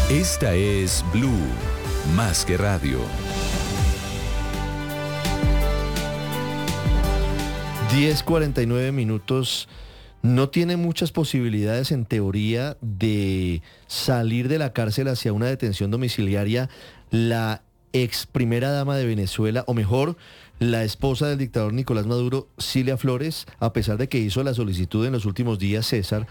Esta es Blue, más que radio. 10:49. No tiene muchas posibilidades en teoría de salir de la cárcel hacia una detención domiciliaria la ex primera dama de Venezuela, o mejor, la esposa del dictador Nicolás Maduro, Cilia Flores, a pesar de que hizo la solicitud en los últimos días, César,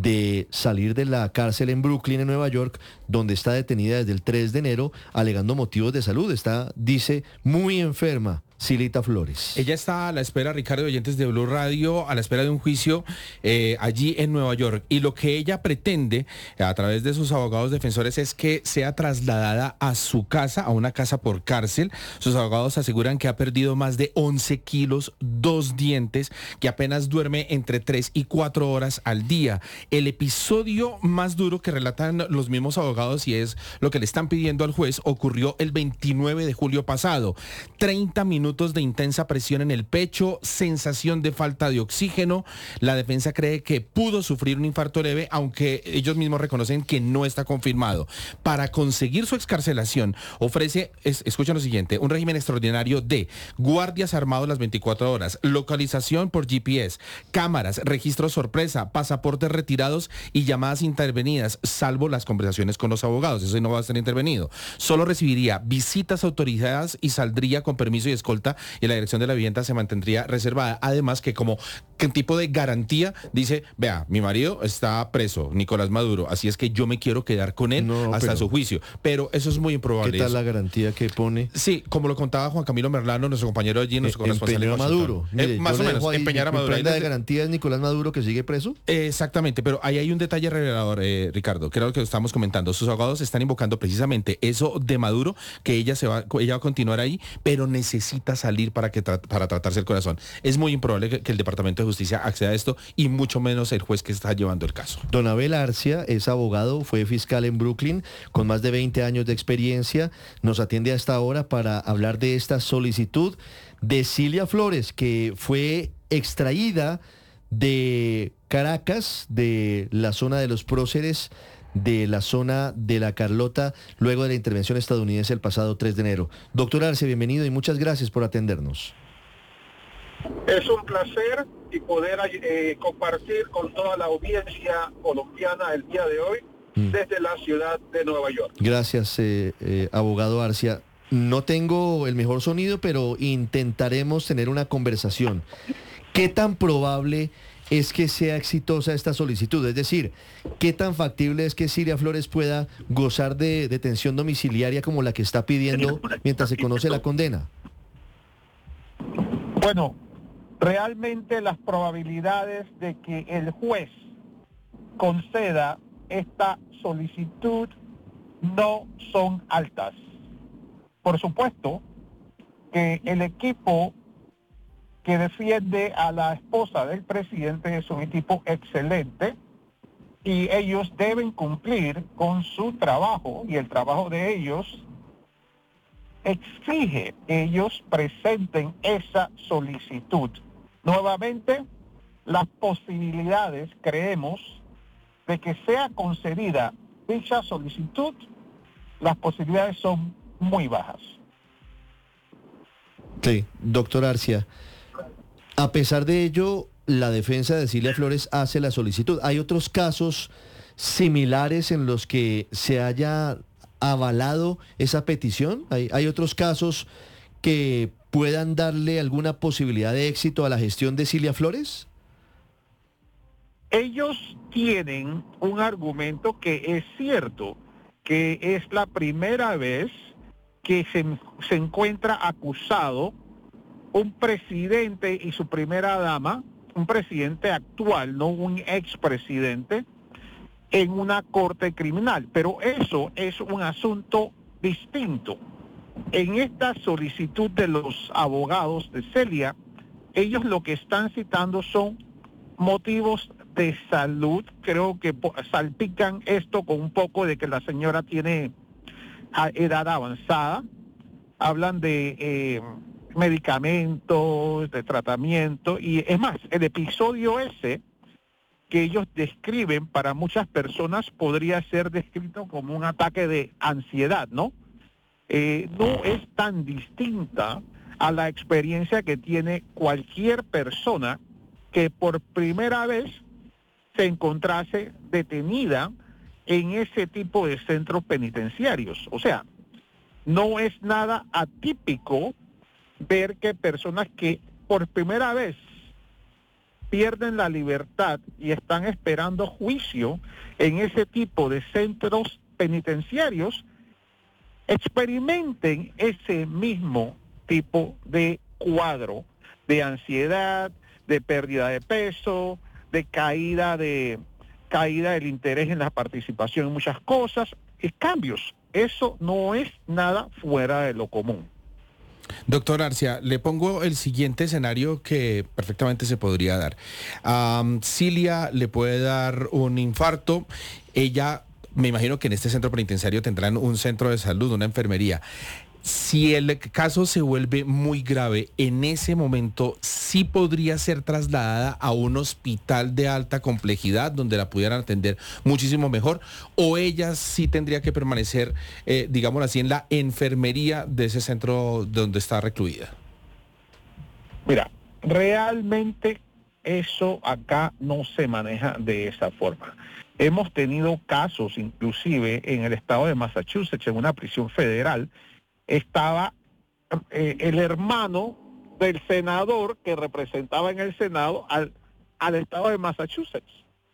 de salir de la cárcel en Brooklyn, en Nueva York, donde está detenida desde el 3 de enero, alegando motivos de salud. Está, dice, muy enferma. Cilita Flores. Ella está a la espera, Ricardo, de oyentes de Blue Radio, a la espera de un juicio allí en Nueva York. Y lo que ella pretende, a través de sus abogados defensores, es que sea trasladada a su casa, a una casa por cárcel. Sus abogados aseguran que ha perdido más de 11 kilos, 2 dientes, que apenas duerme entre 3 y 4 horas al día. El episodio más duro que relatan los mismos abogados, y es lo que le están pidiendo al juez, ocurrió el 29 de julio pasado. 30 minutos de intensa presión en el pecho, sensación de falta de oxígeno. La defensa cree que pudo sufrir un infarto leve, aunque ellos mismos reconocen que no está confirmado. Para conseguir su excarcelación, ofrece, escuchen lo siguiente, un régimen extraordinario de guardias armados las 24 horas, localización por GPS, cámaras, registros sorpresa, pasaportes retirados y llamadas intervenidas, salvo las conversaciones con los abogados. Eso no va a ser intervenido. Solo recibiría visitas autorizadas y saldría con permiso y escolta, y la dirección de la vivienda se mantendría reservada. Además que como que tipo de garantía dice, vea, mi marido está preso, Nicolás Maduro, así es que yo me quiero quedar con él hasta su juicio. Pero eso es muy improbable. ¿Qué tal la garantía que pone? Sí, como lo contaba Juan Camilo Merlano, nuestro compañero allí, nuestro corresponsal. Empeñar a Maduro. Mire, más o menos, empeñar a Maduro. ¿La prenda de garantía es Nicolás Maduro que sigue preso? Exactamente, pero ahí hay un detalle revelador, Ricardo, que era lo que estamos comentando. Sus abogados están invocando precisamente eso de Maduro, que ella va a continuar ahí, pero necesita salir para tratarse el corazón. Es muy improbable que el Departamento de Justicia acceda a esto, y mucho menos el juez que está llevando el caso. Don Abel Arcia es abogado, fue fiscal en Brooklyn, con más de 20 años de experiencia. Nos atiende a esta hora para hablar de esta solicitud de Cilia Flores, que fue extraída de Caracas, de la zona de los próceres, de la zona de La Carlota, luego de la intervención estadounidense el pasado 3 de enero. Doctor Arce, bienvenido y muchas gracias por atendernos. Es un placer y poder compartir con toda la audiencia colombiana el día de hoy desde la ciudad de Nueva York. Gracias, abogado Arcia. No tengo el mejor sonido, pero intentaremos tener una conversación. ¿Qué tan probable es que sea exitosa esta solicitud? Es decir, ¿qué tan factible es que Cilia Flores pueda gozar de detención domiciliaria como la que está pidiendo mientras se conoce la condena? Bueno, realmente las probabilidades de que el juez conceda esta solicitud no son altas. Por supuesto que el equipo que defiende a la esposa del presidente es un equipo excelente y ellos deben cumplir con su trabajo, y el trabajo de ellos exige que ellos presenten esa solicitud. Nuevamente, las posibilidades, creemos, de que sea concedida dicha solicitud, las posibilidades son muy bajas. Sí, doctor Arcia. A pesar de ello, la defensa de Cilia Flores hace la solicitud. ¿Hay otros casos similares en los que se haya avalado esa petición? ¿Hay otros casos que puedan darle alguna posibilidad de éxito a la gestión de Cilia Flores? Ellos tienen un argumento que es cierto, que es la primera vez que se encuentra acusado un presidente y su primera dama, un presidente actual, no un expresidente, en una corte criminal. Pero eso es un asunto distinto. En esta solicitud de los abogados de Cilia, ellos lo que están citando son motivos de salud. Creo que salpican esto con un poco de que la señora tiene edad avanzada. Hablan de medicamentos, de tratamiento, y es más, el episodio ese que ellos describen, para muchas personas podría ser descrito como un ataque de ansiedad, ¿no? No es tan distinta a la experiencia que tiene cualquier persona que por primera vez se encontrase detenida en ese tipo de centros penitenciarios. O sea, no es nada atípico ver que personas que por primera vez pierden la libertad y están esperando juicio en ese tipo de centros penitenciarios experimenten ese mismo tipo de cuadro de ansiedad, de pérdida de peso, de caída del interés en la participación en muchas cosas y cambios. Eso no es nada fuera de lo común. Doctor Arcia, le pongo el siguiente escenario que perfectamente se podría dar. Cilia le puede dar un infarto. Ella, me imagino que en este centro penitenciario tendrán un centro de salud, una enfermería. Si el caso se vuelve muy grave, en ese momento sí podría ser trasladada a un hospital de alta complejidad donde la pudieran atender muchísimo mejor, o ella sí tendría que permanecer, digámoslo así, en la enfermería de ese centro donde está recluida. Mira, realmente eso acá no se maneja de esa forma. Hemos tenido casos, inclusive en el estado de Massachusetts, en una prisión federal, estaba el hermano del senador que representaba en el Senado al estado de Massachusetts.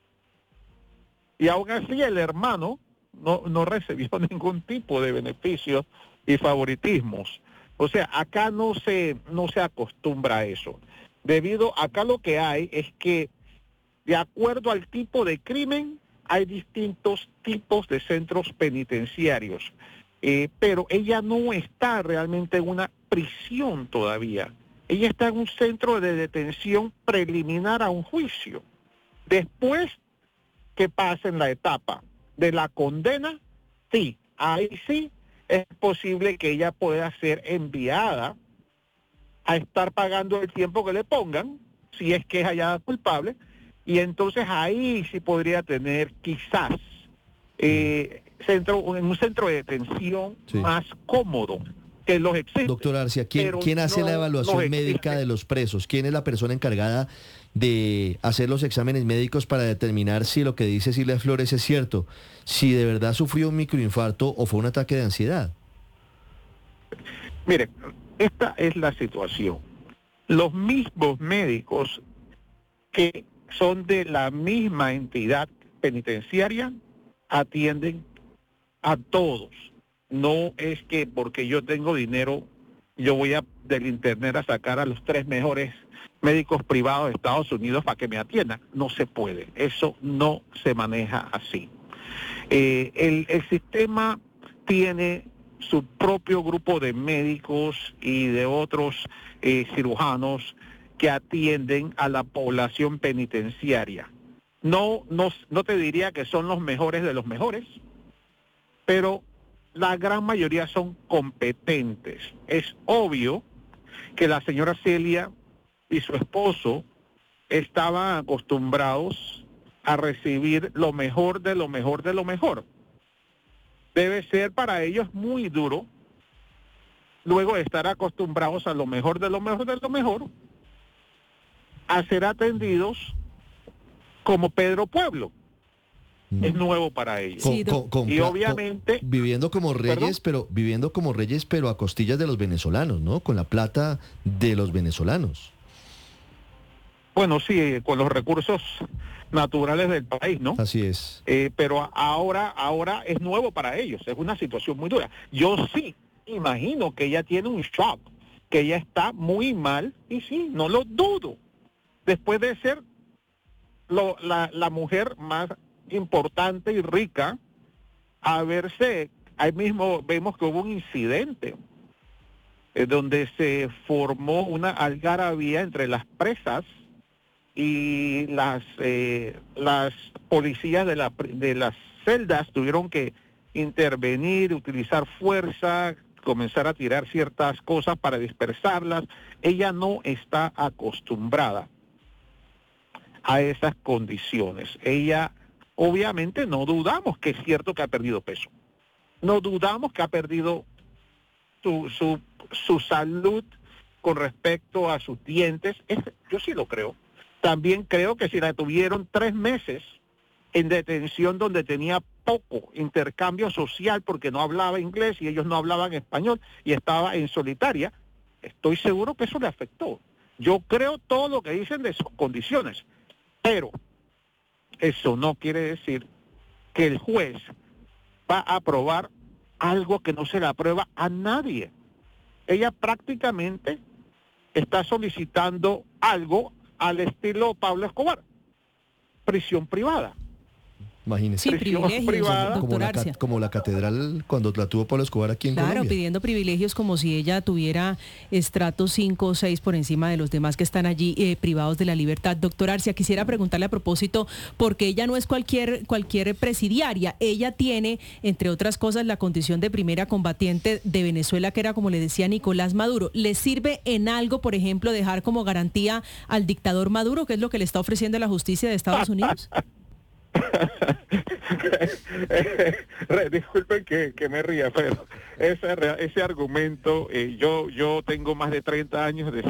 Y aún así el hermano no recibió ningún tipo de beneficios y favoritismos. O sea, acá no se acostumbra a eso. Acá lo que hay es que, de acuerdo al tipo de crimen, hay distintos tipos de centros penitenciarios. Pero ella no está realmente en una prisión todavía. Ella está en un centro de detención preliminar a un juicio. Después que pasen la etapa de la condena, sí, ahí sí es posible que ella pueda ser enviada a estar pagando el tiempo que le pongan, si es que es hallada culpable, y entonces ahí sí podría tener quizás en un centro de detención más cómodo que los existe. Doctor Arcia, ¿quién hace la evaluación médica de los presos? ¿Quién es la persona encargada de hacer los exámenes médicos para determinar si lo que dice Cilia Flores es cierto? Si de verdad sufrió un microinfarto o fue un ataque de ansiedad. Mire, esta es la situación. Los mismos médicos que son de la misma entidad penitenciaria atienden a todos. No es que porque yo tengo dinero, yo voy del internet a sacar a los 3 mejores médicos privados de Estados Unidos para que me atiendan. No se puede. Eso no se maneja así. El sistema tiene su propio grupo de médicos y de otros cirujanos que atienden a la población penitenciaria. No te diría que son los mejores de los mejores, pero la gran mayoría son competentes. Es obvio que la señora Celia y su esposo estaban acostumbrados a recibir lo mejor de lo mejor de lo mejor. Debe ser para ellos muy duro, luego de estar acostumbrados a lo mejor de lo mejor de lo mejor, a ser atendidos como Pedro Pueblo. Es nuevo para ellos. Sí, y obviamente viviendo como reyes, pero a costillas de los venezolanos, ¿no? Con la plata de los venezolanos. Bueno, sí, con los recursos naturales del país, ¿no? Así es. Pero ahora es nuevo para ellos, es una situación muy dura. Yo sí imagino que ella tiene un shock, que ella está muy mal, y sí, no lo dudo. Después de ser la mujer más importante y rica, ahí mismo vemos que hubo un incidente donde se formó una algarabía entre las presas y las policías de las celdas tuvieron que intervenir, utilizar fuerza, comenzar a tirar ciertas cosas para dispersarlas. Ella no está acostumbrada a esas condiciones. Ella, obviamente, no dudamos que es cierto que ha perdido peso. No dudamos que ha perdido su salud con respecto a sus dientes. Yo sí lo creo. También creo que si la tuvieron 3 meses en detención donde tenía poco intercambio social porque no hablaba inglés y ellos no hablaban español y estaba en solitaria, estoy seguro que eso le afectó. Yo creo todo lo que dicen de sus condiciones, pero eso no quiere decir que el juez va a aprobar algo que no se le aprueba a nadie. Ella prácticamente está solicitando algo al estilo Pablo Escobar, prisión privada. Imagínese. Sí, privilegios, privada, doctor Arcia. Como la catedral cuando la tuvo Pablo Escobar aquí en Colombia. Claro, pidiendo privilegios como si ella tuviera estratos 5 o 6 por encima de los demás que están allí privados de la libertad. Doctor Arcia, quisiera preguntarle a propósito, porque ella no es cualquier presidiaria. Ella tiene, entre otras cosas, la condición de primera combatiente de Venezuela, que era, como le decía, Nicolás Maduro. ¿Le sirve en algo, por ejemplo, dejar como garantía al dictador Maduro, que es lo que le está ofreciendo la justicia de Estados Unidos? Disculpen que me ría, pero ese argumento, yo tengo más de 30 años de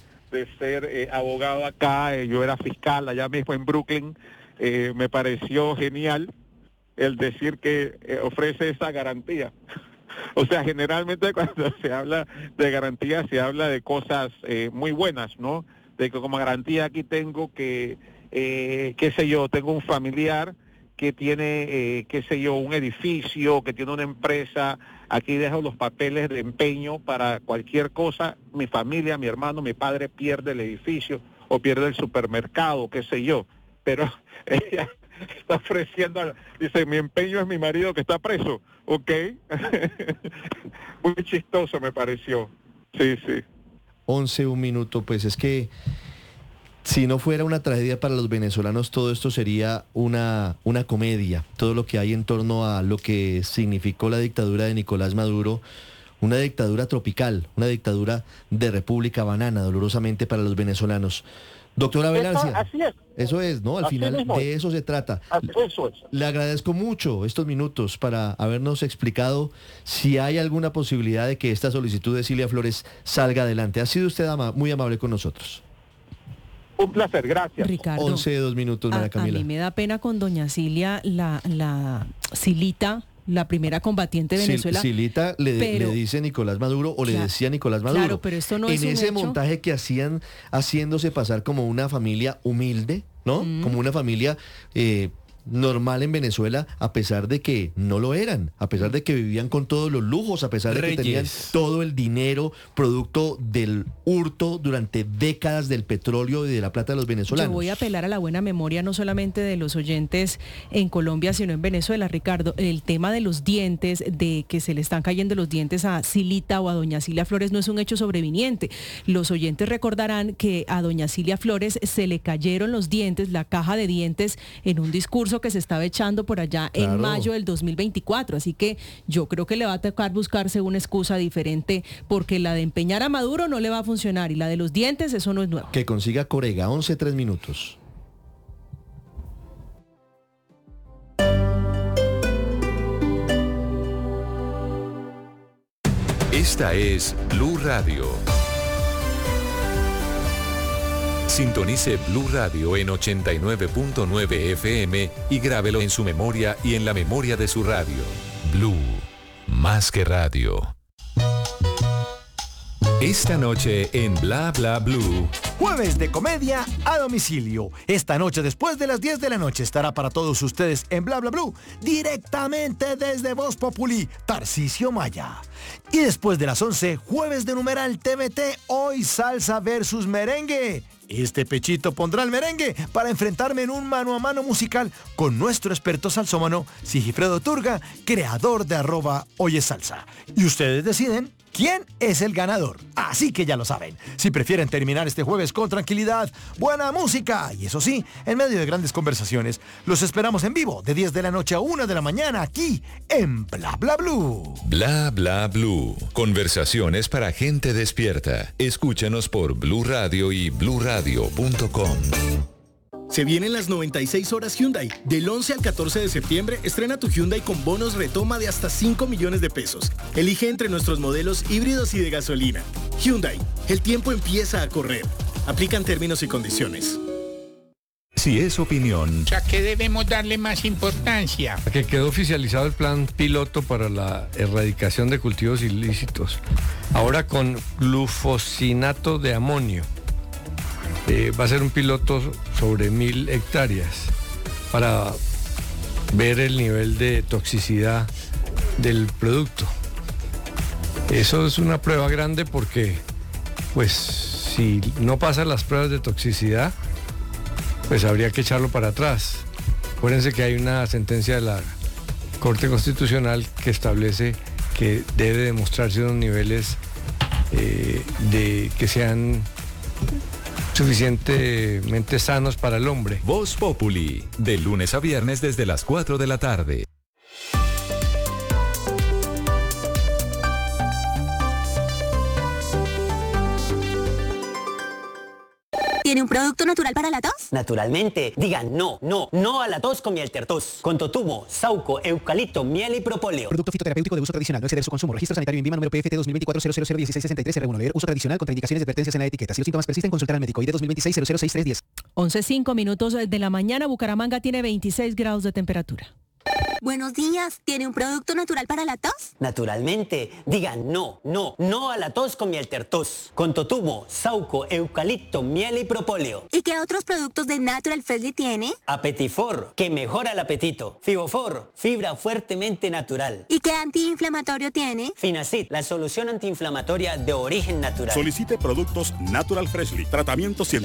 ser abogado acá, yo era fiscal allá mismo en Brooklyn, me pareció genial el decir que ofrece esa garantía. O sea, generalmente cuando se habla de garantía se habla de cosas muy buenas, ¿no? De que como garantía aquí tengo que qué sé yo, tengo un familiar que tiene, qué sé yo, un edificio, que tiene una empresa, aquí dejo los papeles de empeño para cualquier cosa, mi familia, mi hermano, mi padre pierde el edificio o pierde el supermercado, qué sé yo, pero ella está ofreciendo, dice, mi empeño es mi marido que está preso, ¿ok? Muy chistoso me pareció, sí. 11, un minuto, pues es que si no fuera una tragedia para los venezolanos, todo esto sería una comedia. Todo lo que hay en torno a lo que significó la dictadura de Nicolás Maduro, una dictadura tropical, una dictadura de república banana, dolorosamente para los venezolanos. Doctora Velarcia, así es. Eso es, ¿no? Al Así final mismo de eso se trata. Eso es. Le agradezco mucho estos minutos para habernos explicado si hay alguna posibilidad de que esta solicitud de Cilia Flores salga adelante. Ha sido usted muy amable con nosotros. Un placer, gracias. Ricardo, 11, 2 minutos, María Camila. A mí me da pena con doña Cilia, la Cilita, la primera combatiente de Venezuela. Cilita le dice Nicolás Maduro o le decía Nicolás Maduro. Claro, pero esto no es un ese hecho. montaje que hacían haciéndose pasar como una familia humilde, ¿no? Como una familia normal en Venezuela, a pesar de que no lo eran, a pesar de que vivían con todos los lujos, a pesar de que tenían todo el dinero producto del hurto durante décadas del petróleo y de la plata de los venezolanos. Yo voy a apelar a la buena memoria no solamente de los oyentes en Colombia, sino en Venezuela, Ricardo. El tema de los dientes, de que se le están cayendo los dientes a Cilita o a doña Cilia Flores, no es un hecho sobreviniente. Los oyentes recordarán que a doña Cilia Flores se le cayeron los dientes, la caja de dientes, en un discurso que se estaba echando por allá en mayo del 2024. Así que yo creo que le va a tocar buscarse una excusa diferente, porque la de empeñar a Maduro no le va a funcionar y la de los dientes, eso no es nuevo. Que consiga Corega, 11, 3 minutos. Esta es Blue Radio. Sintonice Blue Radio en 89.9 FM y grábelo en su memoria y en la memoria de su radio. Blue, más que radio. Esta noche en Bla Bla Blue. Jueves de comedia a domicilio. Esta noche después de las 10 de la noche estará para todos ustedes en Bla Bla Blue, directamente desde Voz Populi, Tarcisio Maya. Y después de las 11, jueves de numeral TVT, hoy salsa versus merengue. Este pechito pondrá el merengue para enfrentarme en un mano a mano musical con nuestro experto salsómano Sigifredo Turga, creador de @hoyesalsa. Y ustedes deciden quién es el ganador. Así que ya lo saben. Si prefieren terminar este jueves con tranquilidad, buena música y eso sí, en medio de grandes conversaciones, los esperamos en vivo de 10 de la noche a 1 de la mañana aquí en Bla Bla Blue. Bla Bla Blue. Conversaciones para gente despierta. Escúchanos por Blue Radio y bluradio.com. Se vienen las 96 horas Hyundai. Del 11 al 14 de septiembre, estrena tu Hyundai con bonos retoma de hasta 5 millones de pesos. Elige entre nuestros modelos híbridos y de gasolina. Hyundai, el tiempo empieza a correr. Aplican términos y condiciones. Si es opinión, ¿A qué debemos darle más importancia? Que quedó oficializado el plan piloto para la erradicación de cultivos ilícitos. Ahora con glufosinato de amonio. Va a ser un piloto sobre 1.000 hectáreas para ver el nivel de toxicidad del producto. Eso es una prueba grande porque, pues, si no pasan las pruebas de toxicidad, pues habría que echarlo para atrás. Acuérdense que hay una sentencia de la Corte Constitucional que establece que debe demostrarse unos niveles de que sean suficientemente sanos para el hombre. Voz Populi, de lunes a viernes desde las 4 de la tarde. ¿Tiene un producto natural para la tos? Naturalmente. Digan no a la tos con miel tertos. Con totumo, sauco, eucalipto, miel y propóleo. Producto fitoterapéutico de uso tradicional. No exceder su consumo. Registro sanitario INVIMA número PFT 2024-001663-R1. Leer uso tradicional. Contraindicaciones y advertencias en la etiqueta. Si los síntomas persisten, consultar al médico. ID 2026-006310. 11:05 de la mañana. Bucaramanga tiene 26 grados de temperatura. Buenos días. ¿Tiene un producto natural para la tos? Naturalmente. Digan no a la tos con miel tertos. Con totumo, sauco, eucalipto, miel y propóleo. ¿Y qué otros productos de Natural Freshly tiene? Apetifor, que mejora el apetito. Fibofor, fibra fuertemente natural. ¿Y qué antiinflamatorio tiene? Finacid, la solución antiinflamatoria de origen natural. Solicite productos Natural Freshly, tratamiento científico